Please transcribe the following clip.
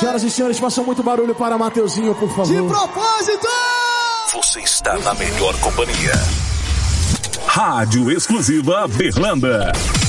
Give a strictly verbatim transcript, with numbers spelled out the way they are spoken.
Senhoras e senhores, façam muito barulho para Mateuzinho, por favor. De propósito! Você está na melhor companhia. Rádio Exclusiva Berlanda.